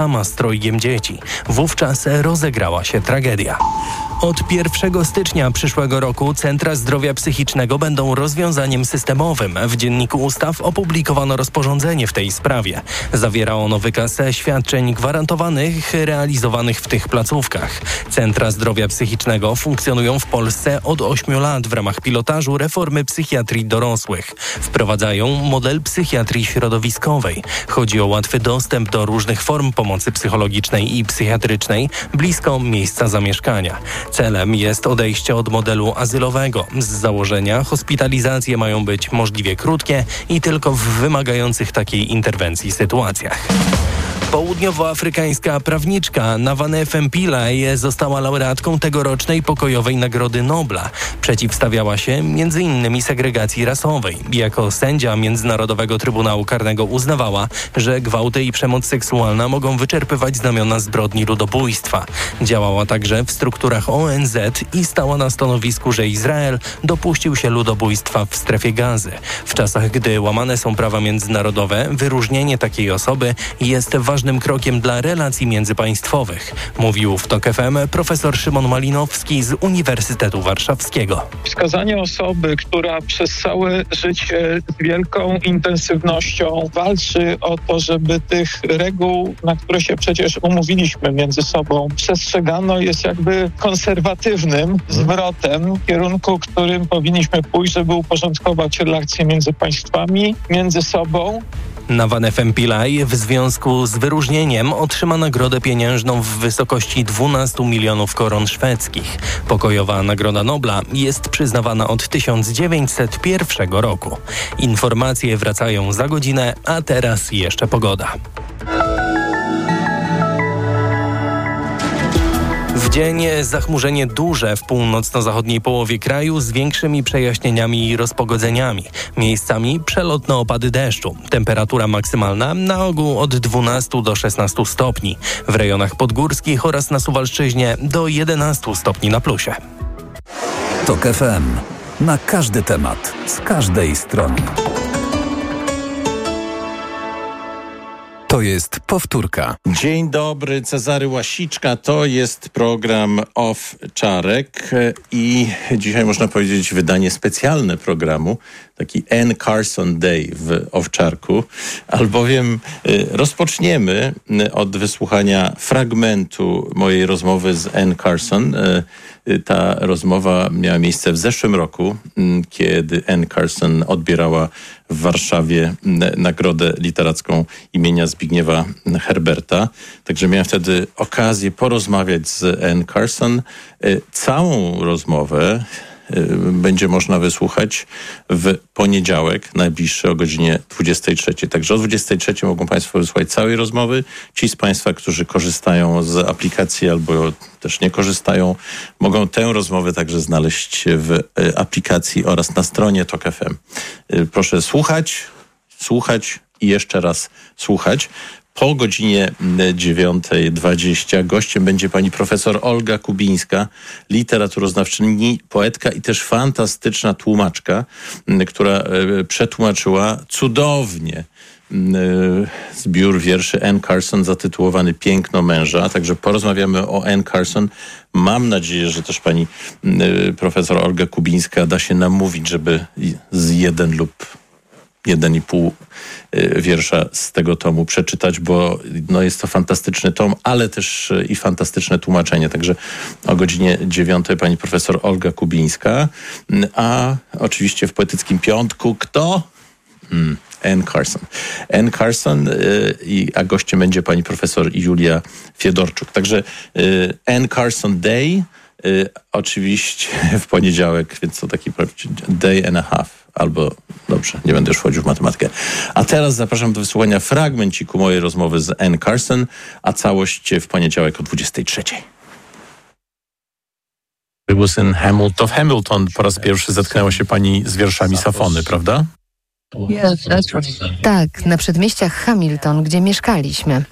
sama z trojgiem dzieci. Wówczas rozegrała się tragedia. Od 1 stycznia przyszłego roku centra zdrowia psychicznego będą rozwiązaniem systemowym. W Dzienniku Ustaw opublikowano rozporządzenie w tej sprawie. Zawiera ono wykaz świadczeń gwarantowanych realizowanych w tych placówkach. Centra zdrowia psychicznego funkcjonują w Polsce od 8 lat w ramach pilotażu reformy psychiatrii dorosłych. Wprowadzają model psychiatrii środowiskowej. Chodzi o łatwy dostęp do różnych form pomocy psychologicznej i psychiatrycznej blisko miejsca zamieszkania. Celem jest odejście od modelu azylowego. Z założenia hospitalizacje mają być możliwie krótkie i tylko w wymagających takiej interwencji sytuacjach. Południowoafrykańska prawniczka Nawane Pillay została laureatką tegorocznej pokojowej Nagrody Nobla. Przeciwstawiała się m.in. segregacji rasowej. Jako sędzia Międzynarodowego Trybunału Karnego uznawała, że gwałty i przemoc seksualna mogą wyczerpywać znamiona zbrodni ludobójstwa. Działała także w strukturach ONZ i stała na stanowisku, że Izrael dopuścił się ludobójstwa w strefie Gazy. W czasach, gdy łamane są prawa międzynarodowe, wyróżnienie takiej osoby jest ważnym krokiem dla relacji międzypaństwowych, mówił w TOK FM profesor Szymon Malinowski z Uniwersytetu Warszawskiego. Wskazanie osoby, która przez całe życie z wielką intensywnością walczy o to, żeby tych reguł, na które się przecież umówiliśmy między sobą, przestrzegano, jest jakby konserwatywnym zwrotem w kierunku, którym powinniśmy pójść, żeby uporządkować relacje między państwami, między sobą. Nawane Pillay w związku z wyróżnieniem otrzyma nagrodę pieniężną w wysokości 12 milionów koron szwedzkich. Pokojowa Nagroda Nobla jest przyznawana od 1901 roku. Informacje wracają za godzinę, a teraz jeszcze pogoda. W dzień zachmurzenie duże w północno-zachodniej połowie kraju z większymi przejaśnieniami i rozpogodzeniami. Miejscami przelotne opady deszczu. Temperatura maksymalna na ogół od 12 do 16 stopni. W rejonach podgórskich oraz na Suwalszczyźnie do 11 stopni na plusie. TOK FM. Na każdy temat, z każdej strony. To jest powtórka. Dzień dobry, Cezary Łasiczka. To jest program Owczarek i dzisiaj można powiedzieć wydanie specjalne programu, taki Anne Carson Day w Owczarku, albowiem rozpoczniemy od wysłuchania fragmentu mojej rozmowy z Anne Carson. Ta rozmowa miała miejsce w zeszłym roku, kiedy Anne Carson odbierała w Warszawie nagrodę literacką imienia Zbigniewa Herberta. Także miałem wtedy okazję porozmawiać z Anne Carson. Całą rozmowę będzie można wysłuchać w poniedziałek, najbliższy o godzinie 23. Także o 23 mogą Państwo wysłuchać całej rozmowy. Ci z Państwa, którzy korzystają z aplikacji albo też nie korzystają, mogą tę rozmowę także znaleźć w aplikacji oraz na stronie TOK FM. Proszę słuchać i jeszcze raz słuchać. Po godzinie 9:20 gościem będzie pani profesor Olga Kubińska, literaturoznawczyni, poetka i też fantastyczna tłumaczka, która przetłumaczyła cudownie zbiór wierszy Anne Carson zatytułowany Piękno męża. Także porozmawiamy o Anne Carson. Mam nadzieję, że też pani profesor Olga Kubińska da się namówić, żeby z 1 lub 1,5 wiersza z tego tomu przeczytać, bo jest to fantastyczny tom, ale też i fantastyczne tłumaczenie. Także o godzinie 9 pani profesor Olga Kubińska, a oczywiście w Poetyckim Piątku kto? Anne Carson. Anne Carson, a gościem będzie pani profesor Julia Fiedorczuk. Także Anne Carson Day, oczywiście w poniedziałek, więc to taki day and a half. Albo, dobrze, nie będę już wchodził w matematykę. A teraz zapraszam do wysłuchania fragmenciku mojej rozmowy z Anne Carson, a całość w poniedziałek o 23. W Hamilton po raz pierwszy zetknęła się pani z wierszami Safony, prawda? Tak, na przedmieściach Hamilton, gdzie mieszkaliśmy.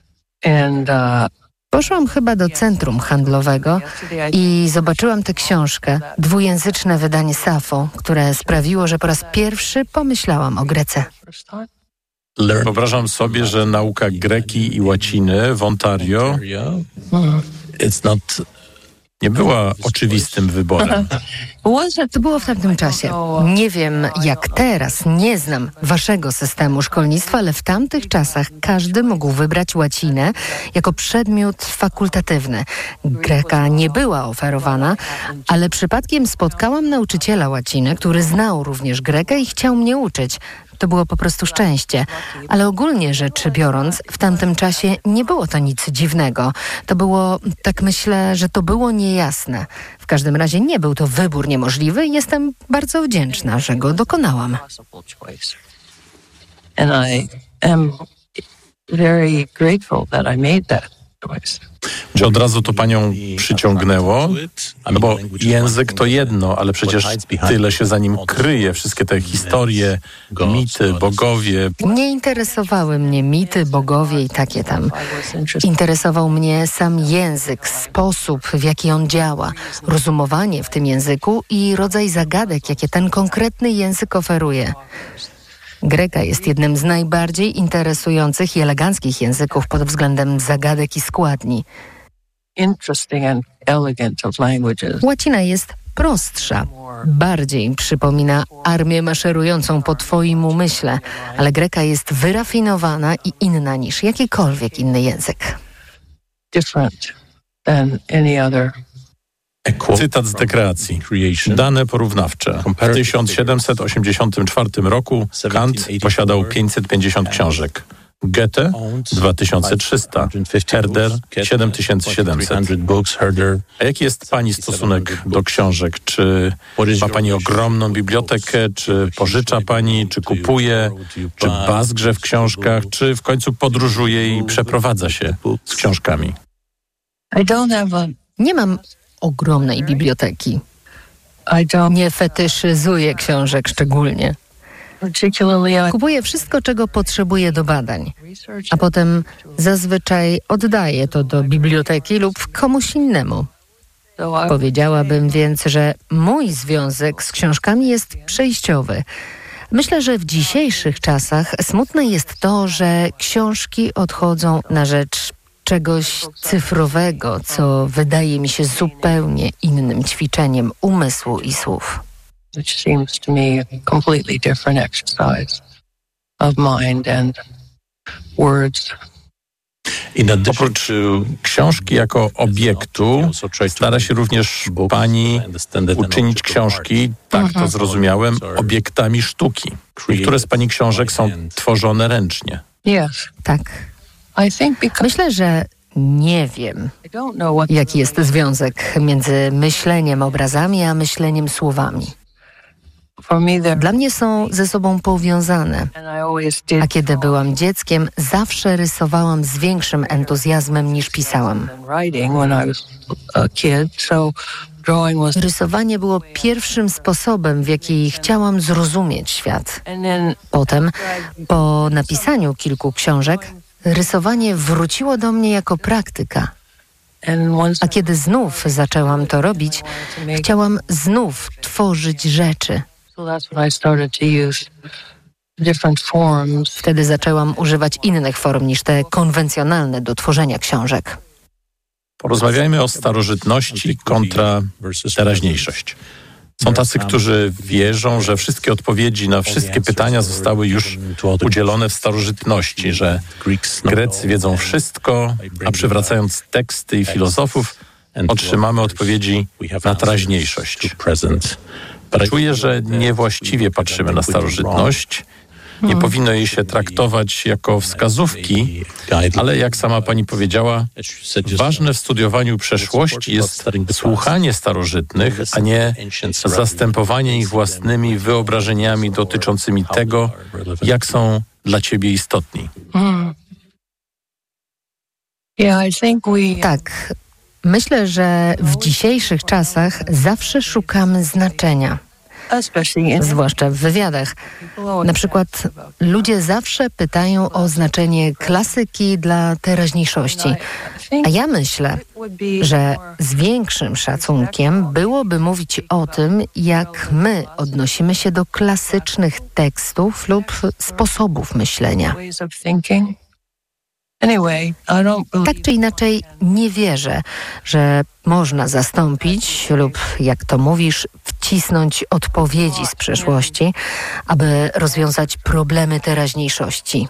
Poszłam chyba do centrum handlowego i zobaczyłam tę książkę, dwujęzyczne wydanie Safo, które sprawiło, że po raz pierwszy pomyślałam o Grece. Wyobrażam sobie, że nauka greki i łaciny w Ontario nie była oczywistym wyborem. To było w tamtym czasie. Nie wiem jak teraz, nie znam waszego systemu szkolnictwa, ale w tamtych czasach każdy mógł wybrać łacinę jako przedmiot fakultatywny. Greka nie była oferowana, ale przypadkiem spotkałam nauczyciela łaciny, który znał również Grekę i chciał mnie uczyć. To było po prostu szczęście. Ale ogólnie rzecz biorąc, w tamtym czasie nie było to nic dziwnego. To było, tak myślę, że to było niejasne. W każdym razie nie był to wybór niemożliwy i jestem bardzo wdzięczna, że go dokonałam. And I am very grateful that I made that choice. Czy od razu to panią przyciągnęło? No bo język to jedno, ale przecież tyle się za nim kryje. Wszystkie te historie, mity, bogowie. Nie interesowały mnie mity, bogowie i takie tam. Interesował mnie sam język, sposób, w jaki on działa, rozumowanie w tym języku i rodzaj zagadek, jakie ten konkretny język oferuje. Greka jest jednym z najbardziej interesujących i eleganckich języków pod względem zagadek i składni. Łacina jest prostsza, bardziej przypomina armię maszerującą po twoim umyśle, ale greka jest wyrafinowana i inna niż jakikolwiek inny język. Cytat z dekreacji. Dane porównawcze. W 1784 roku Kant posiadał 550 książek. Goethe 2300, Herder 7700. A jaki jest pani stosunek do książek? Czy ma pani ogromną bibliotekę? Czy pożycza pani? Czy kupuje? Czy bazgrze w książkach? Czy w końcu podróżuje i przeprowadza się z książkami? Nie mam ogromnej biblioteki. Nie fetyszyzuję książek szczególnie. Kupuję wszystko, czego potrzebuję do badań, a potem zazwyczaj oddaję to do biblioteki lub komuś innemu. Powiedziałabym więc, że mój związek z książkami jest przejściowy. Myślę, że w dzisiejszych czasach smutne jest to, że książki odchodzą na rzecz czegoś cyfrowego, co wydaje mi się zupełnie innym ćwiczeniem umysłu i słów. Which seems to me a completely different exercise of mind and words. Oprócz książki jako obiektu, stara się również pani uczynić książki, tak to zrozumiałem, obiektami sztuki. Niektóre z pani książek są tworzone ręcznie. Tak. Myślę, że nie wiem, jaki jest związek między myśleniem obrazami a myśleniem słowami. Dla mnie są ze sobą powiązane, a kiedy byłam dzieckiem, zawsze rysowałam z większym entuzjazmem niż pisałam. Rysowanie było pierwszym sposobem, w jaki chciałam zrozumieć świat. Potem, po napisaniu kilku książek, rysowanie wróciło do mnie jako praktyka. A kiedy znów zaczęłam to robić, chciałam znów tworzyć rzeczy. Wtedy zaczęłam używać innych form niż te konwencjonalne do tworzenia książek. Porozmawiajmy o starożytności kontra teraźniejszość. Są tacy, którzy wierzą, że wszystkie odpowiedzi na wszystkie pytania zostały już udzielone w starożytności, że Grecy wiedzą wszystko, a przywracając teksty i filozofów, otrzymamy odpowiedzi na teraźniejszość. Czuję, że niewłaściwie patrzymy na starożytność. Nie powinno jej się traktować jako wskazówki, ale jak sama pani powiedziała, ważne w studiowaniu przeszłości jest słuchanie starożytnych, a nie zastępowanie ich własnymi wyobrażeniami dotyczącymi tego, jak są dla ciebie istotni. Tak. Myślę, że w dzisiejszych czasach zawsze szukamy znaczenia. zwłaszcza w wywiadach. Na przykład ludzie zawsze pytają o znaczenie klasyki dla teraźniejszości. A ja myślę, że z większym szacunkiem byłoby mówić o tym, jak my odnosimy się do klasycznych tekstów lub sposobów myślenia. Tak czy inaczej nie wierzę, że można zastąpić lub, jak to mówisz, wcisnąć odpowiedzi z przeszłości, aby rozwiązać problemy teraźniejszości.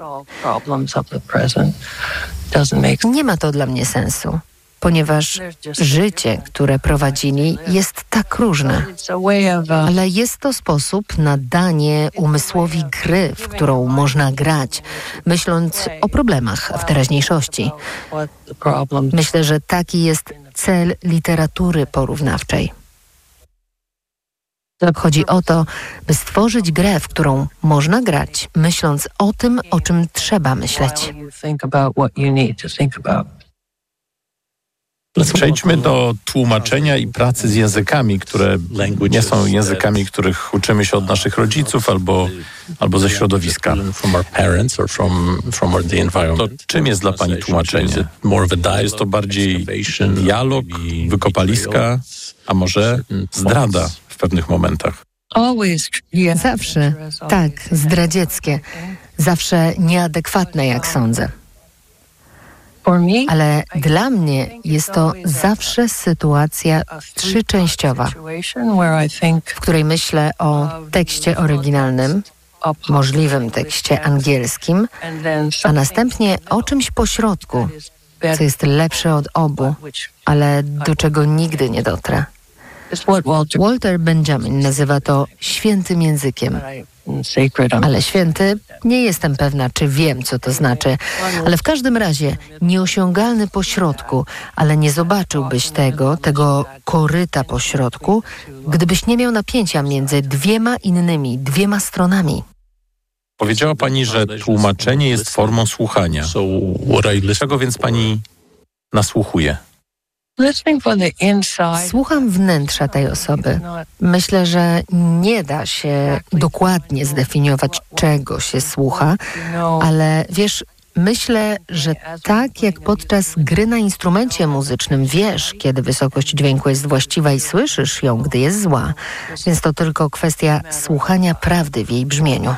Nie ma to dla mnie sensu, ponieważ życie, które prowadzili, jest tak różne. Ale jest to sposób na danie umysłowi gry, w którą można grać, myśląc o problemach w teraźniejszości. Myślę, że taki jest cel literatury porównawczej. Chodzi o to, by stworzyć grę, w którą można grać, myśląc o tym, o czym trzeba myśleć. Przejdźmy do tłumaczenia i pracy z językami, które nie są językami, których uczymy się od naszych rodziców albo ze środowiska. To czym jest dla Pani tłumaczenie? Jest to bardziej dialog, wykopaliska, a może zdrada w pewnych momentach? Zawsze, tak, zdradzieckie. Zawsze nieadekwatne, jak sądzę. Ale dla mnie jest to zawsze sytuacja trzyczęściowa, w której myślę o tekście oryginalnym, możliwym tekście angielskim, a następnie o czymś pośrodku, co jest lepsze od obu, ale do czego nigdy nie dotrę. Walter Benjamin nazywa to świętym językiem. Ale święty, nie jestem pewna, czy wiem, co to znaczy, ale w każdym razie nieosiągalny pośrodku, ale nie zobaczyłbyś tego koryta pośrodku, gdybyś nie miał napięcia między dwiema stronami. Powiedziała Pani, że tłumaczenie jest formą słuchania. Czego więc Pani nasłuchuje? Słucham wnętrza tej osoby. Myślę, że nie da się dokładnie zdefiniować, czego się słucha, ale wiesz, myślę, że tak jak podczas gry na instrumencie muzycznym wiesz, kiedy wysokość dźwięku jest właściwa i słyszysz ją, gdy jest zła, więc to tylko kwestia słuchania prawdy w jej brzmieniu.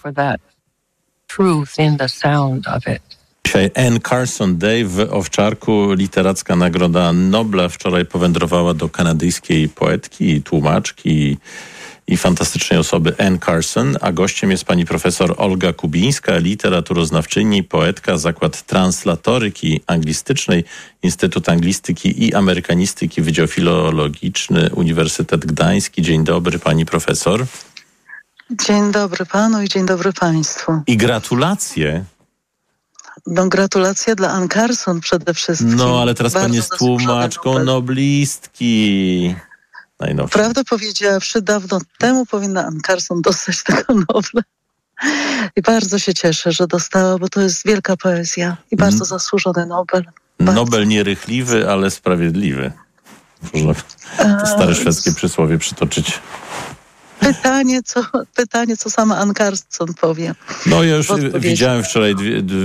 Dzisiaj Anne Carson Day w Owczarku. Literacka Nagroda Nobla wczoraj powędrowała do kanadyjskiej poetki, tłumaczki i fantastycznej osoby Anne Carson, a gościem jest pani profesor Olga Kubińska, literaturoznawczyni, poetka, Zakład Translatoryki Anglistycznej, Instytut Anglistyki i Amerykanistyki, Wydział Filologiczny, Uniwersytet Gdański. Dzień dobry, pani profesor. Dzień dobry panu i dzień dobry państwu. I gratulacje. No, gratulacje dla Anne Carson przede wszystkim. No, ale teraz pani jest tłumaczką noblistki. Najnowsze. Prawdę powiedziawszy, dawno temu powinna Anne Carson dostać tego Nobla. I bardzo się cieszę, że dostała, bo to jest wielka poezja i bardzo zasłużony Nobel. Bardzo. Nobel nierychliwy, ale sprawiedliwy. Można to stare szwedzkie przysłowie przytoczyć. Pytanie, co sama Anne Carson powie. No ja już widziałem wczoraj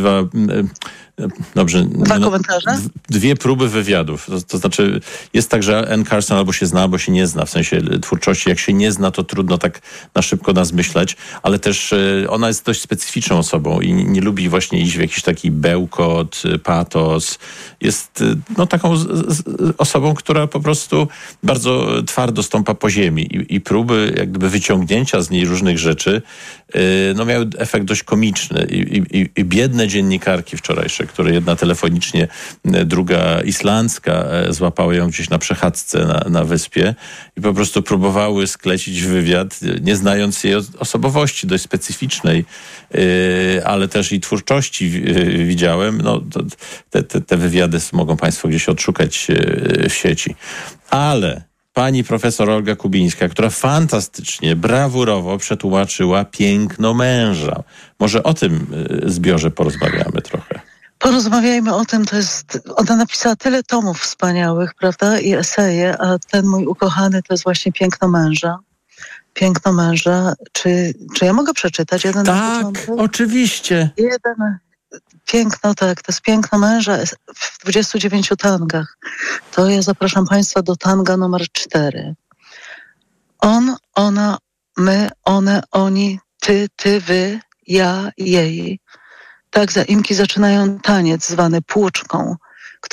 dwa komentarze? Dwie próby wywiadów. To znaczy jest tak, że Anne Carson albo się zna, albo się nie zna. W sensie twórczości, jak się nie zna, to trudno tak na szybko nas myśleć, ale też ona jest dość specyficzną osobą i nie lubi właśnie iść w jakiś taki bełkot, patos. Jest taką osobą, która po prostu bardzo twardo stąpa po ziemi i próby jak gdyby wyciągnięcia z niej różnych rzeczy miały efekt dość komiczny i biedne dziennikarki wczorajsze, które jedna telefonicznie, druga islandzka złapały ją gdzieś na przechadzce na wyspie i po prostu próbowały sklecić wywiad, nie znając jej osobowości dość specyficznej, ale też i twórczości widziałem. Te wywiady mogą państwo gdzieś odszukać w sieci. Ale pani profesor Olga Kubińska, która fantastycznie, brawurowo przetłumaczyła Piękno męża. Może o tym zbiorze porozmawiamy trochę. Porozmawiajmy o tym, ona napisała tyle tomów wspaniałych, prawda, i eseje, a ten mój ukochany to jest właśnie Piękno męża. Piękno męża. Czy ja mogę przeczytać jeden na początek? Oczywiście. Piękno, tak, to jest piękno męża w 29 tangach. To ja zapraszam Państwa do tanga numer 4. On, ona, my, one, oni, ty, wy, ja, jej. Tak zaimki zaczynają taniec zwany płuczką.